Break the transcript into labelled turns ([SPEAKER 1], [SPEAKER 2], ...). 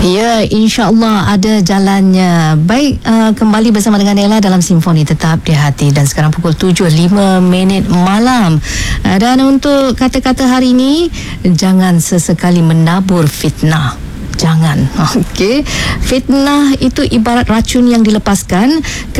[SPEAKER 1] Ya, insya-Allah ada jalannya. Baik, kembali bersama dengan Ella dalam Simfoni Tetap di Hati, dan sekarang pukul 7.05 malam. Dan untuk kata-kata hari ini, jangan sesekali menabur fitnah. Jangan. Okey. Fitnah itu ibarat racun yang dilepaskan